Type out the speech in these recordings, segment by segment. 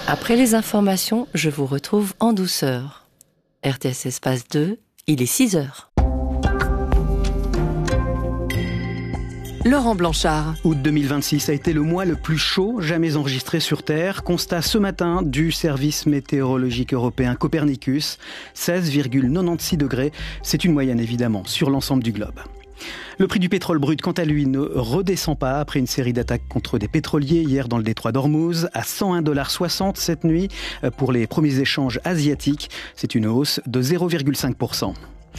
Après les informations, je vous retrouve en douceur. RTS Espace 2, il est 6 heures. Laurent Blanchard. Août 2026 a été le mois le plus chaud jamais enregistré sur Terre. Constat ce matin du service météorologique européen Copernicus, 16,96 degrés. C'est une moyenne évidemment sur l'ensemble du globe. Le prix du pétrole brut, quant à lui, ne redescend pas après une série d'attaques contre des pétroliers hier dans le détroit d'Ormuz à 101,60 $ cette nuit pour les premiers échanges asiatiques. C'est une hausse de 0,5%.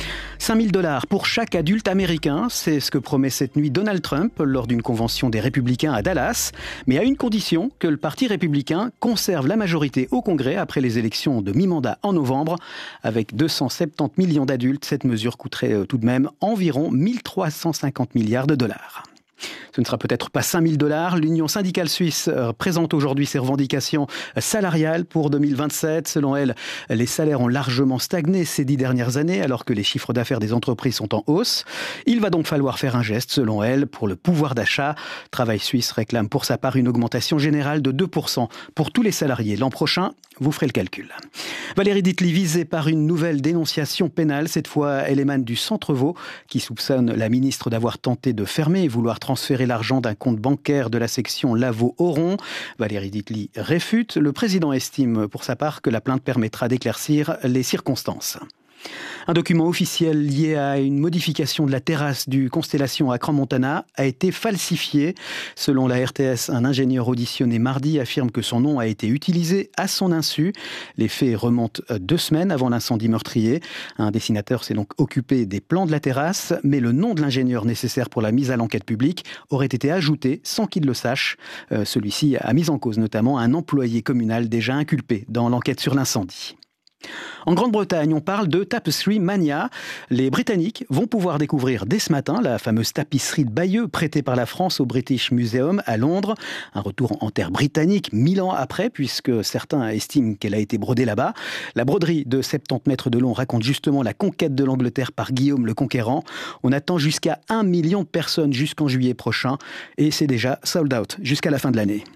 5 000 $ pour chaque adulte américain, c'est ce que promet cette nuit Donald Trump lors d'une convention des Républicains à Dallas, mais à une condition, que le Parti républicain conserve la majorité au Congrès après les élections de mi-mandat en novembre. Avec 270 millions d'adultes, cette mesure coûterait tout de même environ 1 350 milliards de dollars. Ce ne sera peut-être pas 5 000 $. L'Union syndicale suisse présente aujourd'hui ses revendications salariales pour 2027. Selon elle, les salaires ont largement stagné ces 10 dernières années alors que les chiffres d'affaires des entreprises sont en hausse. Il va donc falloir faire un geste, selon elle, pour le pouvoir d'achat. Travail Suisse réclame pour sa part une augmentation générale de 2% pour tous les salariés. L'an prochain, vous ferez le calcul. Valérie Ditely visée par une nouvelle dénonciation pénale. Cette fois, elle émane du Centre Vaud qui soupçonne la ministre d'avoir tenté de fermer et vouloir transférer l'argent d'un compte bancaire de la section Lavaux-Oron. Valérie Ditely réfute. Le président estime pour sa part que la plainte permettra d'éclaircir les circonstances. Un document officiel lié à une modification de la terrasse du Constellation à Crans-Montana a été falsifié. Selon la RTS, un ingénieur auditionné mardi affirme que son nom a été utilisé à son insu. Les faits remontent 2 semaines avant l'incendie meurtrier. Un dessinateur s'est donc occupé des plans de la terrasse, mais le nom de l'ingénieur nécessaire pour la mise à l'enquête publique aurait été ajouté sans qu'il le sache. Celui-ci a mis en cause notamment un employé communal déjà inculpé dans l'enquête sur l'incendie. En Grande-Bretagne, on parle de Tapestry Mania. Les Britanniques vont pouvoir découvrir dès ce matin la fameuse tapisserie de Bayeux prêtée par la France au British Museum à Londres. Un retour en terre britannique 1000 ans après, puisque certains estiment qu'elle a été brodée là-bas. La broderie de 70 mètres de long raconte justement la conquête de l'Angleterre par Guillaume le Conquérant. On attend jusqu'à 1 million de personnes jusqu'en juillet prochain et c'est déjà sold out jusqu'à la fin de l'année.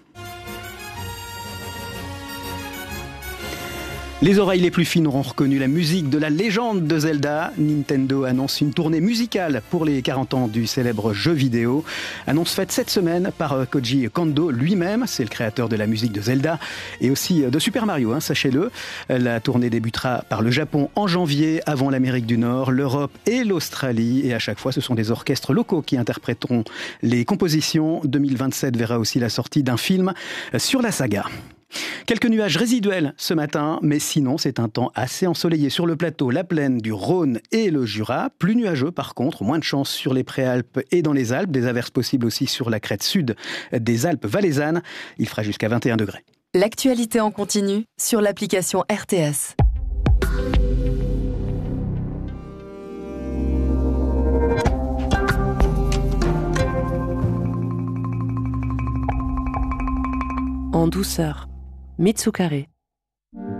Les oreilles les plus fines auront reconnu la musique de la légende de Zelda. Nintendo annonce une tournée musicale pour les 40 ans du célèbre jeu vidéo. Annonce faite cette semaine par Koji Kondo lui-même, c'est le créateur de la musique de Zelda et aussi de Super Mario, sachez-le. La tournée débutera par le Japon en janvier, avant l'Amérique du Nord, l'Europe et l'Australie. Et à chaque fois, ce sont des orchestres locaux qui interpréteront les compositions. 2027 verra aussi la sortie d'un film sur la saga. Quelques nuages résiduels ce matin, mais sinon c'est un temps assez ensoleillé sur le plateau, la plaine du Rhône et le Jura. Plus nuageux par contre, moins de chance sur les Préalpes et dans les Alpes. Des averses possibles aussi sur la crête sud des Alpes valaisannes. Il fera jusqu'à 21 degrés. L'actualité en continu sur l'application RTS. En douceur. Mitsukare.